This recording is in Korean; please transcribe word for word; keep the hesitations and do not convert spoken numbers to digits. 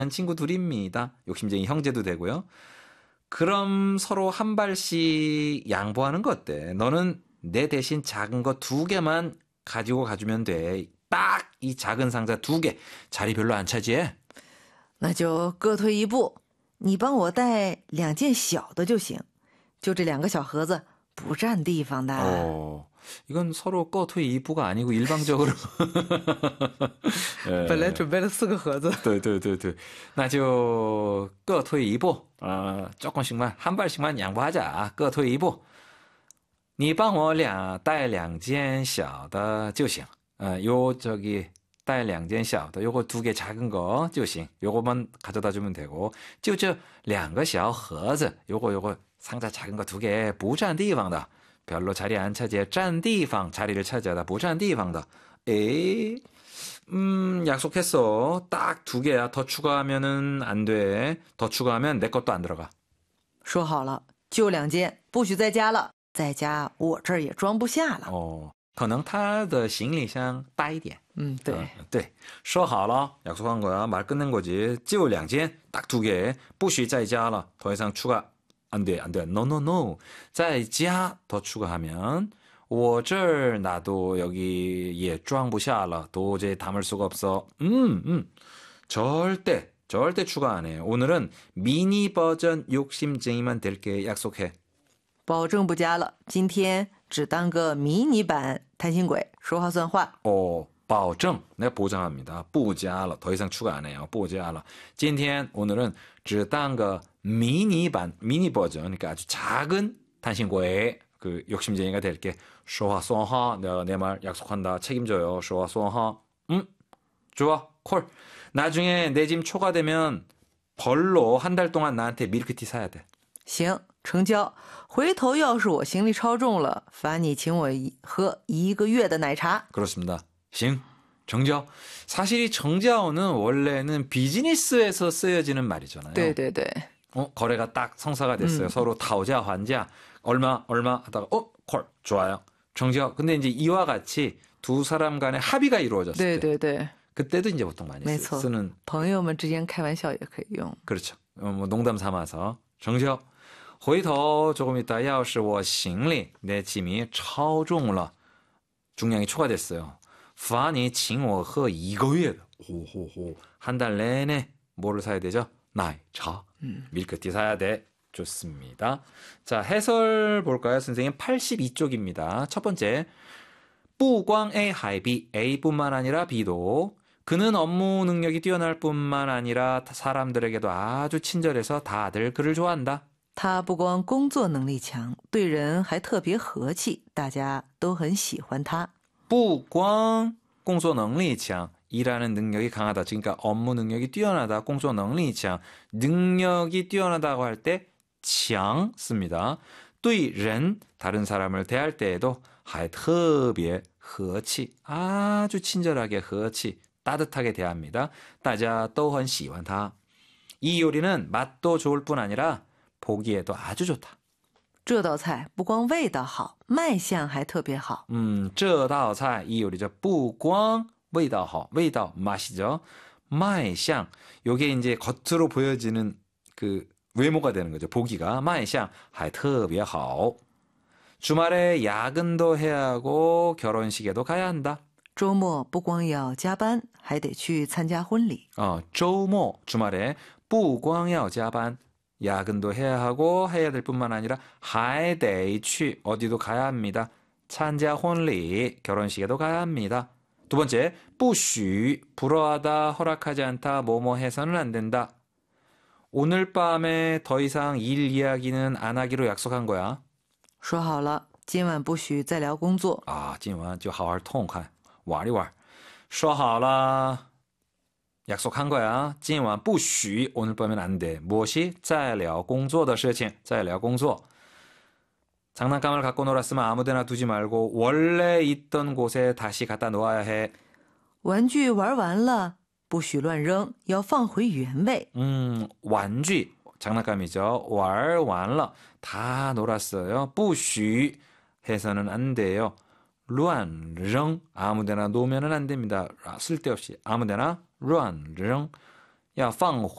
친구 둘입니다. 욕심쟁이 형제도 되고요. 그럼 서로 한 발씩 양보하는 거 어때? 너는 내 대신 작은 거 두 개만 가지고 가주면 돼. 딱 이 작은 상자 두 개. 자리 별로 안 차지해. 那就各退一步，你帮我带两件小的就行，就这两个小盒子不占地方的。 어, 이건 서로 꺼투이 이부가 아니고 일방적으로. 本来准备了四个盒子。 对对对对，那就各退一步啊， 조금씩만 한 발씩만 양보하자. 各退一步。你帮我两带两件小的就行。 어, 요 저기 带两件小的 요거 두 개 작은 거 就行. 요거만 가져다 주면 되고. 就这两个小盒子 요거 요거 상자 작은 거 두 개 不占地方的 별로 자리 안 차지해. 占地方 자리를 차지하다 不占地方的. 에이, 음, 약속했어. 딱 두 개야. 더 추가하면은 안 돼. 더 추가하면 내 것도 안 들어가. 说好了，就两件，不许再加了，再加我这儿也装不下了。 어, 可能他的行李箱大一点. 嗯，对。 어, 对. 说好了. 약속한 거야. 말 끝낸 거지. 就两件, 딱 두 개. 不许再加了. 더 이상 추가 안 돼, 안 돼. No, no, no. 再加, 더 추가하면 我这儿 나도 여기 也装不下了. 도저히 담을 수가 없어. 음, 음. 절대, 절대 추가 안 해. 오늘은 미니 버전 욕심쟁이만 될게 약속해. 保证不加了，今天只当个迷你版贪心鬼，说话算话。 어, 保证, 내가 보장합니다. 不加了. 더 이상 추가 안 해요. 不加了. 今天, 오늘은 只当个 미니반, 미니 버전, 그러니까 아주 작은 탄신고의 그 욕심쟁이가 될게. 说话算话, 내가 내 말 약속한다. 책임져요. 说话算话. 음, 좋아, 콜. 나중에 내 짐 초과되면 벌로 한 달 동안 나한테 밀크티 사야 돼. 行，成交。回头要是我行李超重了，罚你请我喝一个月的奶茶。 그렇습니다. 行, 정자오. 사실 이 정자오는 원래는 비즈니스에서 쓰여지는 말이잖아요. 对对对。 어, 거래가 딱 성사가 됐어요. 음. 서로 타오자 환자 얼마 얼마 하다가 어, 콜 좋아요. 정자오. 근데 이제 이와 같이 두 사람 간의 합의가 이루어졌을 对 때 对对， 그때도 이제 보통 많이 没 쓰, 错， 쓰는 朋友们之间开玩笑也可以用。 그렇죠. 어, 뭐 농담 삼아서 정자오. 回头 조금 있다 要是我行李 내 짐이 超重了 중량이 초과됐어요. 罚你请我喝一个月的 호호호. 한 달 내내 뭐를 사야 되죠?奶茶. 음. 밀크티 사야 돼. 좋습니다. 자, 해설 볼까요? 선생님 팔십이 쪽입니다. 첫 번째. 不光 A 海 B, A뿐만 아니라 B도 그는 업무 능력이 뛰어날 뿐만 아니라 사람들에게도 아주 친절해서 다들 그를 좋아한다. 他不光工作能力强，对人还特别和气，大家都很喜欢他。 不光工作能力强 일하는 능력이 강하다. 그러니까 업무 능력이 뛰어나다. 工作能力强 능력이 뛰어나다고 할 때 强 씁니다. 对人 다른 사람을 대할 때에도 还特别和气 아주 친절하게 和气 따뜻하게 대합니다. 大家都很喜欢他. 이 요리는 맛도 좋을 뿐 아니라 보기에도 아주 좋다. 这道菜不光味道好，卖相还特别好。 음, 这道菜 이 요리죠. 不光味道好, 味道 맛이죠. 卖相 요게 이제 겉으로 보여지는 그 외모가 되는 거죠. 보기가 卖相还特别好. 주말에 야근도 해야 하고 결혼식에도 가야 한다. 周末不光要加班，还得去参加婚礼。 어, 周末 주말에 不光要加班 야근도 해야 하고 해야 될 뿐만 아니라 还得去 어디도 가야 합니다. 参加婚礼 결혼식에도 가야 합니다. 두 번째, 不许 불허하다, 허락하지 않다, 뭐뭐 해서는 안 된다. 오늘 밤에 더 이상 일 이야기는 안 하기로 약속한 거야. 说好了，今晚不许再聊工作。 아, 今晚就好好痛快玩一玩. 说好了 약속한 거야. 今晚不许 오늘 밤엔 안 돼. 무엇이? 再聊工作的事情. 再聊工作. 장난감을 갖고 놀았으면 아무데나 두지 말고 원래 있던 곳에 다시 갖다 놓아야 해. 玩具玩完了，不许乱扔，要放回原位。 음, 玩具 장난감이죠. 玩完了 다 놀았어요. 不许 해서는 안 돼요. 乱扔 아무데나 놓으면 안 됩니다. 쓸데없이 아무데나 乱扔要放